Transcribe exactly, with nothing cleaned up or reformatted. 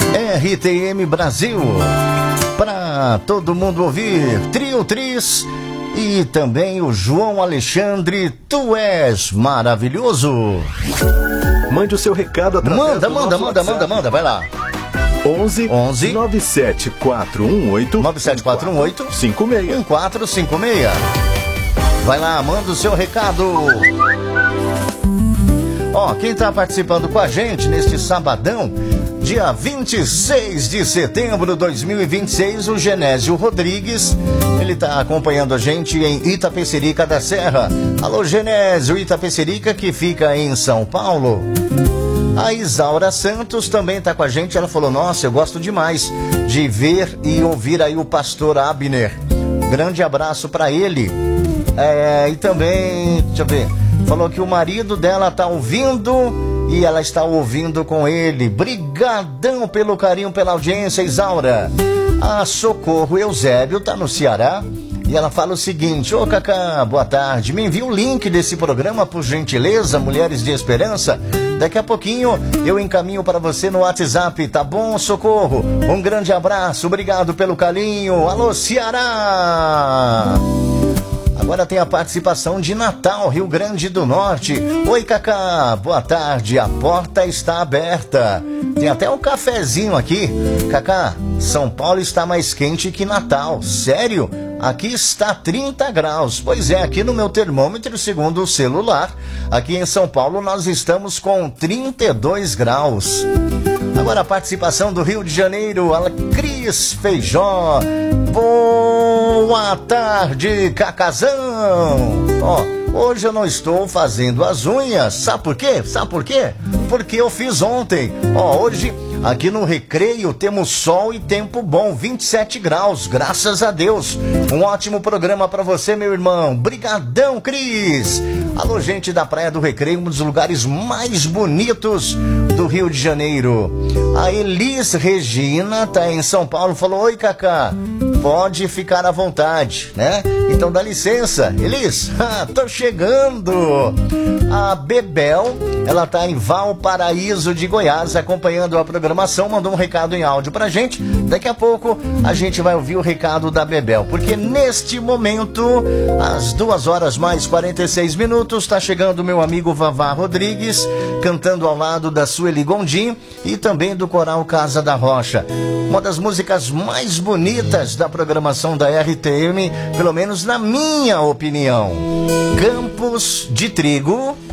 R T M Brasil, para todo mundo ouvir, Trio Tris e também o João Alexandre, Tu És Maravilhoso. Mande o seu recado através Manda, do manda, nosso manda, WhatsApp. manda, manda, vai lá. onze onze nove sete quatro um oito nove sete quatro um oito cinco seis. um quatro cinco seis. Vai lá, manda o seu recado. Ó, quem tá participando com a gente neste sabadão, dia vinte e seis de setembro de dois mil e vinte e seis, o Genésio Rodrigues, ele tá acompanhando a gente em Itapecerica da Serra. Alô, Genésio, Itapecerica, que fica em São Paulo. A Isaura Santos também tá com a gente, ela falou, nossa, eu gosto demais de ver e ouvir aí o pastor Abner. Grande abraço pra ele. É, e também, deixa eu ver, falou que o marido dela tá ouvindo e ela está ouvindo com ele. Brigadão pelo carinho, pela audiência, Isaura. A Socorro Eusébio tá no Ceará e ela fala o seguinte: ô Cacá, boa tarde, me envia o link desse programa, por gentileza, Mulheres de Esperança. Daqui a pouquinho eu encaminho para você no WhatsApp, tá bom, Socorro? Um grande abraço, obrigado pelo carinho. Alô, Ceará! Agora tem a participação de Natal, Rio Grande do Norte. Oi, Cacá, boa tarde, a porta está aberta. Tem até um cafezinho aqui. Cacá, São Paulo está mais quente que Natal. Sério? Aqui está trinta graus. Pois é, aqui no meu termômetro, segundo o celular, aqui em São Paulo nós estamos com trinta e dois graus. Agora a participação do Rio de Janeiro, a Cris Feijó. Boa tarde, Cacazão. Ó, hoje eu não estou fazendo as unhas. Sabe por quê? Sabe por quê? Porque eu fiz ontem. Ó, hoje aqui no Recreio temos sol e tempo bom, vinte e sete graus, graças a Deus. Um ótimo programa para você, meu irmão. Brigadão, Cris. Alô, gente da Praia do Recreio, um dos lugares mais bonitos do Rio de Janeiro. A Elis Regina tá em São Paulo, falou: oi, Cacá, pode ficar à vontade, né? Então dá licença, Elis, ah, tô chegando. A Bebel, ela tá em Valparaíso de Goiás, acompanhando a programação, mandou um recado em áudio pra gente. Daqui a pouco a gente vai ouvir o recado da Bebel, porque neste momento, às duas horas mais quarenta e seis minutos, tá chegando meu amigo Vavá Rodrigues, cantando ao lado da Sueli Gondim e também do Coral Casa da Rocha. Uma das músicas mais bonitas da programação da R T M, pelo menos na minha opinião. Campos de Trigo.